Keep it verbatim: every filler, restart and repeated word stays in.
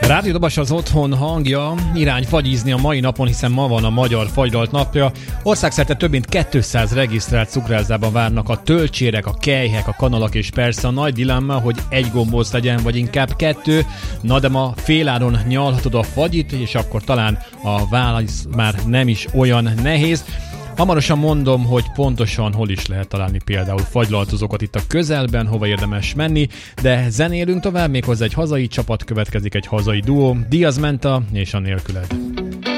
Rádió Dobas az otthon hangja, irány fagyizni a mai napon, hiszen ma van a Magyar Fagylalt napja. Országszerte több mint kétszáz regisztrált cukrászában várnak a tölcsérek, a kelyhek, a kanalak és persze a nagy dilemma, hogy egy gombóc legyen, vagy inkább kettő. Na de ma féláron nyalhatod a fagyit, és akkor talán a válasz már nem is olyan nehéz. Hamarosan mondom, hogy pontosan hol is lehet találni például fagylaltozókat itt a közelben, hova érdemes menni, de zenélünk tovább, méghozzá egy hazai csapat következik, egy hazai duó, Diaz Menta és a Nélküled.